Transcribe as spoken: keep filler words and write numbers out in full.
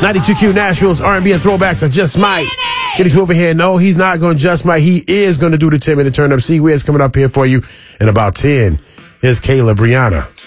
ninety-two Q Nashville's R and B and throwbacks. I just might. Get his over here. No, he's not going to just might. He is going to do the ten minute turn up. See, where's coming up here for you in about ten. Here's Kayla Brianna.